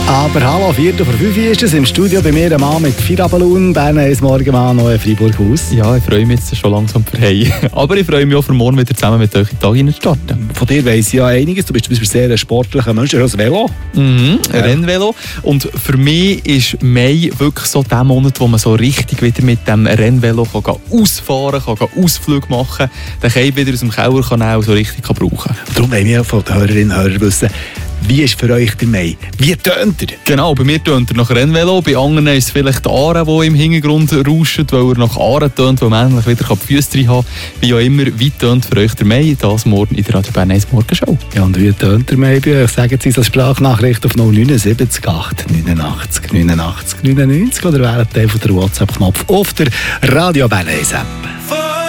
Aber hallo, 4:05 ist es im Studio bei mir, ein Mann mit Feierabendlaune, Bern 1 Morgenmann, noch in Freiburg-Haus. Ja, ich freue mich jetzt schon langsam für Hause. Aber ich freue mich auch für morgen wieder zusammen mit euch in den Tag hinein zu starten. Von dir weiss ich ja einiges, du bist zum Beispiel sehr ein sportlicher Mensch, du hast ein Velo. Ein Rennvelo. Und für mich ist Mai wirklich so der Monat, wo man so richtig wieder mit dem Rennvelo kann ausfahren kann, Ausflüge machen kann, den wieder aus dem Kellerkanal so richtig brauchen kann. Darum wollen wir von den Hörerinnen und Hörern wissen, wie ist für euch der Mai? Wie tönt er? Genau, bei mir tönt er nach Rennvelo, bei anderen ist es vielleicht die Aare, die im Hintergrund rauscht, weil er nach Aare tönt, wo man endlich wieder die Füße drin haben kann. Wie auch immer, wie tönt für euch der Mai? Das morgen in der Radio Bern 1 Morgenshow. Ja, und wie tönt der Mai bei euch? Sagen Sie als Sprachnachricht auf 079 8 89 89 99 oder wählen Teil von der WhatsApp-Knopf auf der Radio Bern 1 App.